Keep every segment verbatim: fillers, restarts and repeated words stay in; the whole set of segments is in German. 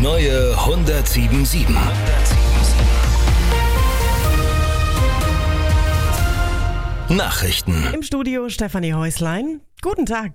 neue hundertsieben Komma sieben. Nachrichten. Im Studio Stefanie Häuslein. Guten Tag.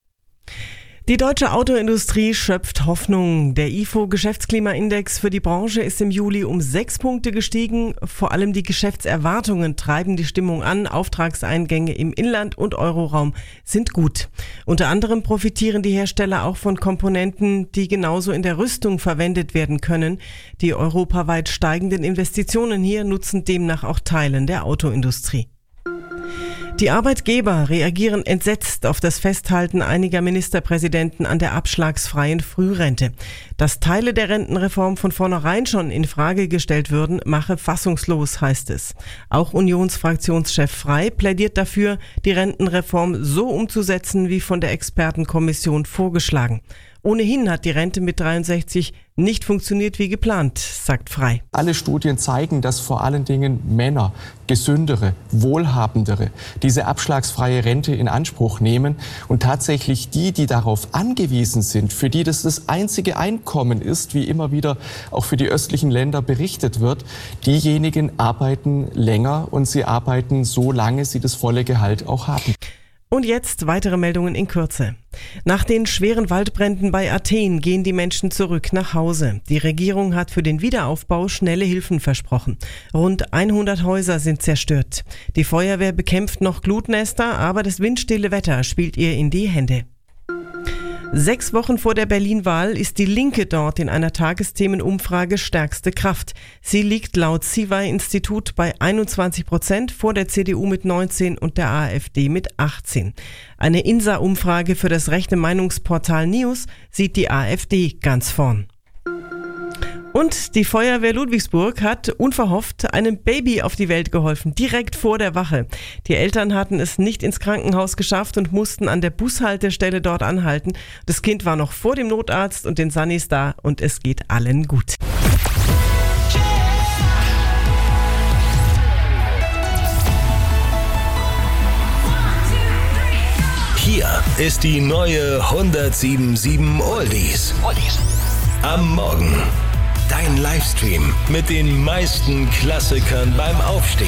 Die deutsche Autoindustrie schöpft Hoffnung. Der I F O-Geschäftsklimaindex für die Branche ist im Juli um sechs Punkte gestiegen. Vor allem die Geschäftserwartungen treiben die Stimmung an. Auftragseingänge im Inland und Euroraum sind gut. Unter anderem profitieren die Hersteller auch von Komponenten, die genauso in der Rüstung verwendet werden können. Die europaweit steigenden Investitionen hier nutzen demnach auch Teilen der Autoindustrie. Die Arbeitgeber reagieren entsetzt auf das Festhalten einiger Ministerpräsidenten an der abschlagsfreien Frührente. Dass Teile der Rentenreform von vornherein schon in Frage gestellt würden, mache fassungslos, heißt es. Auch Unionsfraktionschef Frey plädiert dafür, die Rentenreform so umzusetzen, wie von der Expertenkommission vorgeschlagen. Ohnehin hat die Rente mit dreiundsechzig nicht funktioniert wie geplant, sagt Frey. Alle Studien zeigen, dass vor allen Dingen Männer, gesündere, wohlhabendere, diese abschlagsfreie Rente in Anspruch nehmen und tatsächlich die, die darauf angewiesen sind, für die das das einzige Einkommen ist, wie immer wieder auch für die östlichen Länder berichtet wird, diejenigen arbeiten länger und sie arbeiten so lange sie das volle Gehalt auch haben. Und jetzt weitere Meldungen in Kürze. Nach den schweren Waldbränden bei Athen gehen die Menschen zurück nach Hause. Die Regierung hat für den Wiederaufbau schnelle Hilfen versprochen. Rund hundert Häuser sind zerstört. Die Feuerwehr bekämpft noch Glutnester, aber das windstille Wetter spielt ihr in die Hände. Sechs Wochen vor der Berlin-Wahl ist die Linke dort in einer Tagesthemenumfrage stärkste Kraft. Sie liegt laut C I V A-Institut bei einundzwanzig Prozent, vor der C D U mit neunzehn und der AfD mit achtzehn. Eine I N S A-Umfrage für das rechte Meinungsportal News sieht die AfD ganz vorn. Und die Feuerwehr Ludwigsburg hat unverhofft einem Baby auf die Welt geholfen, direkt vor der Wache. Die Eltern hatten es nicht ins Krankenhaus geschafft und mussten an der Bushaltestelle dort anhalten. Das Kind war noch vor dem Notarzt und den Sunnis da und es geht allen gut. Hier ist die neue hundertsieben Komma sieben Oldies. Am Morgen. Dein Livestream mit den meisten Klassikern beim Aufstehen.